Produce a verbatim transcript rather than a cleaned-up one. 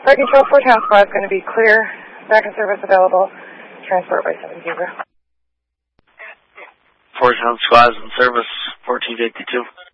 Flight Control, four Town Squad is going to be clear. Back in service available. Transport by seven zero. four Town Squad is in service, fourteen fifty-two.